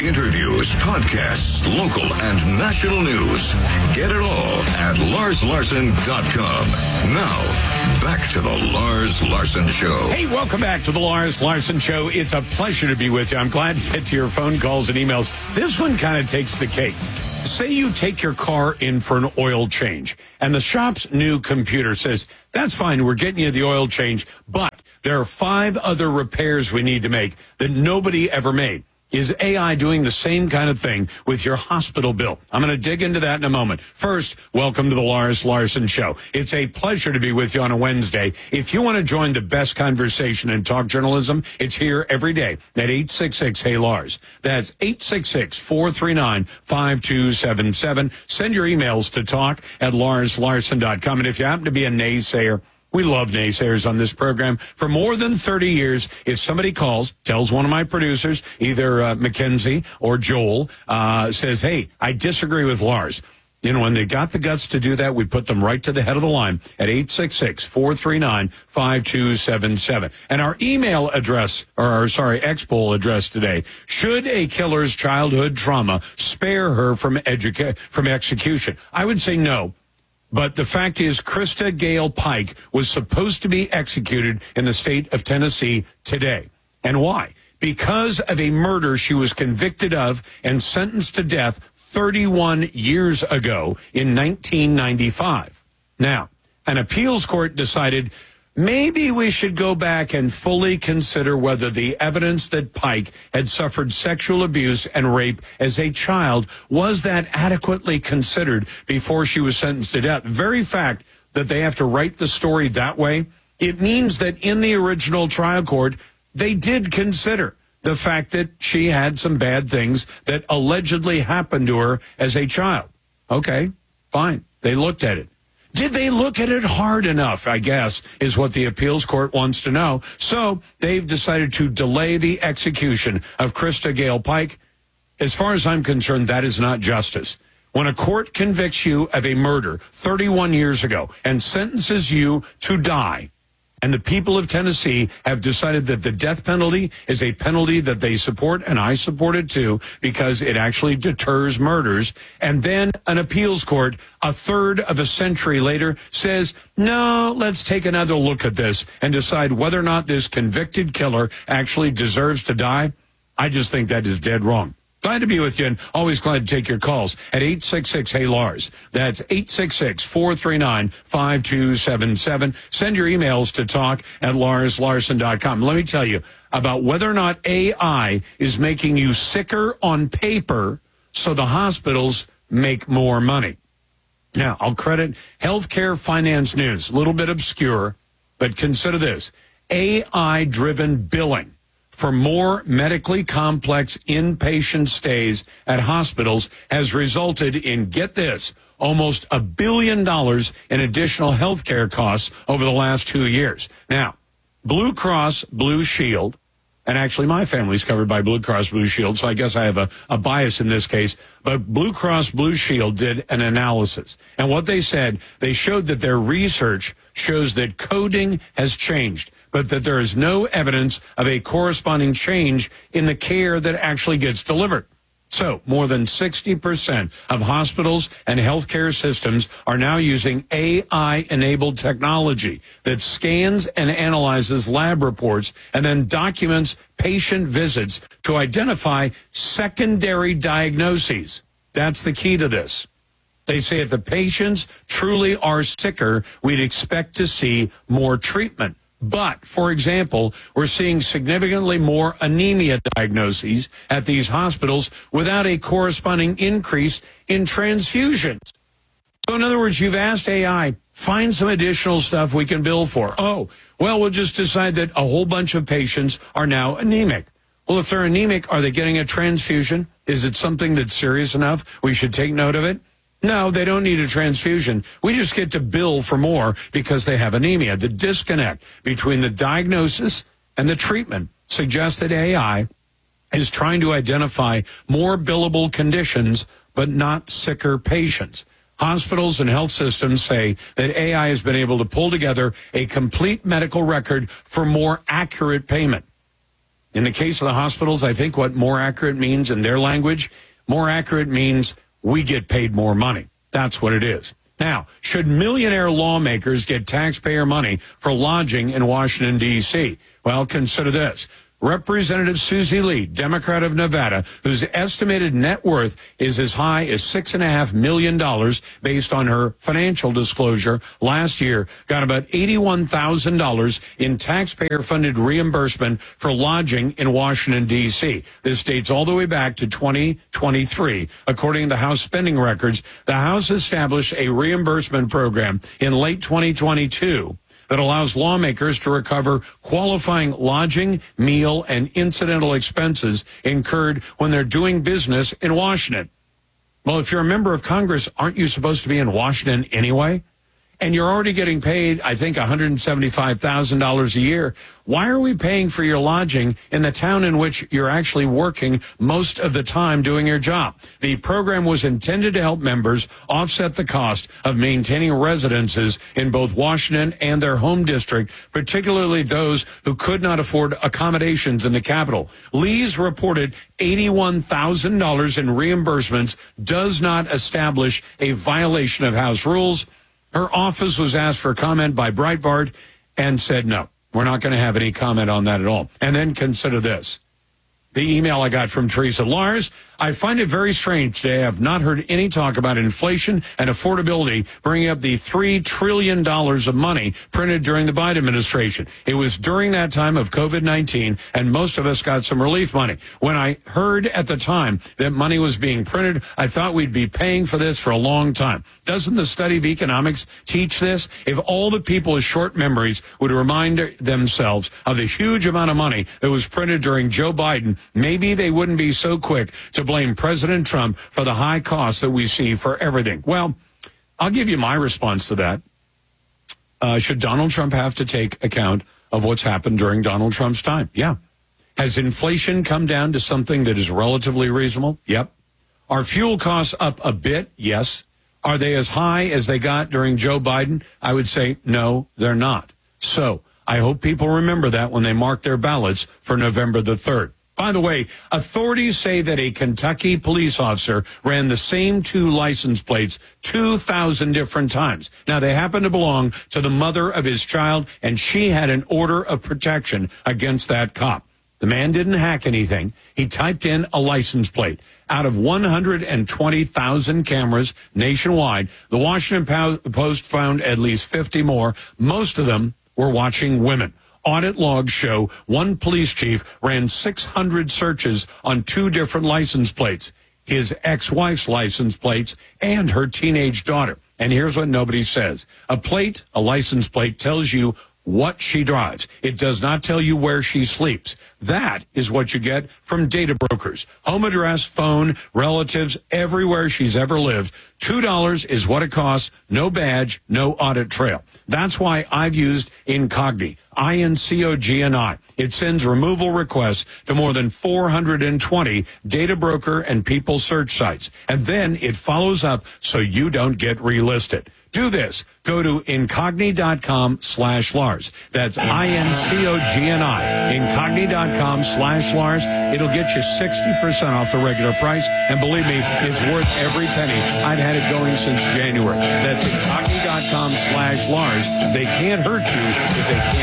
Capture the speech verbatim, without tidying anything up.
interviews, podcasts, local and national news. Get it all at lars larson dot com. Now, back to the Lars Larson Show. Hey, welcome back to the Lars Larson Show. It's a pleasure to be with you. I'm glad to get to your phone calls and emails. This one kind of takes the cake. Say you take your car in for an oil change, and the shop's new computer says, that's fine, we're getting you the oil change, but there are five other repairs we need to make that nobody ever made. Is A I doing the same kind of thing with your hospital bill? I'm going to dig into that in a moment. First, welcome to the Lars Larson Show. It's a pleasure to be with you on a Wednesday. If you want to join the best conversation in talk journalism, it's here every day at eight six six, hey Lars. That's eight six six, four three nine, five two seven seven. Send your emails to talk at lars larson dot com. And if you happen to be a naysayer, we love naysayers on this program. For more than thirty years, if somebody calls, tells one of my producers, either uh, Mackenzie or Joel, uh, says, hey, I disagree with Lars. You know, when they got the guts to do that, we put them right to the head of the line at eight six six, four three nine, five two seven seven. And our email address, or our, sorry, X-Poll address today, should a killer's childhood trauma spare her from, educa- from execution? I would say no. But the fact is, Krista Gale Pike was supposed to be executed in the state of Tennessee today. And why? Because of a murder she was convicted of and sentenced to death thirty-one years ago in nineteen ninety-five. Now, an appeals court decided maybe we should go back and fully consider whether the evidence that Pike had suffered sexual abuse and rape as a child, was that adequately considered before she was sentenced to death. The very fact that they have to write the story that way, it means that in the original trial court, they did consider the fact that she had some bad things that allegedly happened to her as a child. Okay, fine. They looked at it. Did they look at it hard enough, I guess, is what the appeals court wants to know. So they've decided to delay the execution of Krista Gale Pike. As far as I'm concerned, that is not justice. When a court convicts you of a murder thirty-one years ago and sentences you to die, and the people of Tennessee have decided that the death penalty is a penalty that they support, and I support it too, because it actually deters murders. And then an appeals court, a third of a century later, says, no, let's take another look at this and decide whether or not this convicted killer actually deserves to die. I just think that is dead wrong. Glad to be with you, and always glad to take your calls at eight six six, hey Lars. That's eight six six, four three nine, five two seven seven. Send your emails to talk at lars larson dot com. Let me tell you about whether or not A I is making you sicker on paper so the hospitals make more money. Now, I'll credit Healthcare Finance News, a little bit obscure, but consider this. A I-driven billing for more medically complex inpatient stays at hospitals has resulted in, get this, almost a billion dollars in additional health care costs over the last two years. Now, Blue Cross Blue Shield, and actually my family's covered by Blue Cross Blue Shield, so I guess I have a, a bias in this case, but Blue Cross Blue Shield did an analysis. And what they said, they showed that their research shows that coding has changed, but that there is no evidence of a corresponding change in the care that actually gets delivered. So more than sixty percent of hospitals and healthcare systems are now using A I-enabled technology that scans and analyzes lab reports and then documents patient visits to identify secondary diagnoses. That's the key to this. They say if the patients truly are sicker, we'd expect to see more treatment. But, for example, we're seeing significantly more anemia diagnoses at these hospitals without a corresponding increase in transfusions. So, in other words, you've asked A I, find some additional stuff we can bill for. Oh, well, we'll just decide that a whole bunch of patients are now anemic. Well, if they're anemic, are they getting a transfusion? Is it something that's serious enough we should take note of it? No, they don't need a transfusion. We just get to bill for more because they have anemia. The disconnect between the diagnosis and the treatment suggests that A I is trying to identify more billable conditions, but not sicker patients. Hospitals and health systems say that A I has been able to pull together a complete medical record for more accurate payment. In the case of the hospitals, I think what more accurate means in their language, more accurate means we get paid more money. That's what it is. Now, should millionaire lawmakers get taxpayer money for lodging in Washington, D C? Well, consider this. Representative Susie Lee, Democrat of Nevada, whose estimated net worth is as high as six and a half million dollars based on her financial disclosure last year, got about eighty-one thousand dollars in taxpayer-funded reimbursement for lodging in Washington, D C. This dates all the way back to twenty twenty-three. According to House spending records, the House established a reimbursement program in late twenty twenty-two that allows lawmakers to recover qualifying lodging, meal, and incidental expenses incurred when they're doing business in Washington. Well, if you're a member of Congress, aren't you supposed to be in Washington anyway? And you're already getting paid, I think, one hundred seventy-five thousand dollars a year. Why are we paying for your lodging in the town in which you're actually working most of the time doing your job? The program was intended to help members offset the cost of maintaining residences in both Washington and their home district, particularly those who could not afford accommodations in the capital. Lee's reported eighty-one thousand dollars in reimbursements does not establish a violation of House rules. Her office was asked for comment by Breitbart and said, no, we're not going to have any comment on that at all. And then consider this. The email I got from Teresa Lars, I find it very strange today. I have not heard any talk about inflation and affordability, bringing up the three trillion dollars of money printed during the Biden administration. It was during that time of COVID nineteen, and most of us got some relief money. When I heard at the time that money was being printed, I thought we'd be paying for this for a long time. Doesn't the study of economics teach this? If all the people with short memories would remind themselves of the huge amount of money that was printed during Joe Biden, maybe they wouldn't be so quick to blame President Trump for the high costs that we see for everything. Well, I'll give you my response to that. Uh, should Donald Trump have to take account of what's happened during Donald Trump's time? Yeah. Has inflation come down to something that is relatively reasonable? Yep. Are fuel costs up a bit? Yes. Are they as high as they got during Joe Biden? I would say no, they're not. So I hope people remember that when they mark their ballots for November the third. By the way, authorities say that a Kentucky police officer ran the same two license plates two thousand different times. Now, they happen to belong to the mother of his child, and she had an order of protection against that cop. The man didn't hack anything. He typed in a license plate. Out of one hundred twenty thousand cameras nationwide, the Washington Post found at least fifty more. Most of them were watching women. Audit logs show one police chief ran six hundred searches on two different license plates, his ex-wife's license plates and her teenage daughter. And here's what nobody says. A plate, a license plate, tells you what she drives. It does not tell you where she sleeps. That is what you get from data brokers. Home address, phone, relatives, everywhere she's ever lived. two dollars is what it costs. No badge, no audit trail. That's why I've used Incogni, I N C O G N I. It sends removal requests to more than four hundred twenty data broker and people search sites. And then it follows up so you don't get relisted. Do this. Go to Incogni.com slash Lars. That's I N C O G N I. Incogni.com slash Lars. It'll get you sixty percent off the regular price. And believe me, it's worth every penny. I've had it going since January. That's Incogni.com slash Lars. They can't hurt you if they can't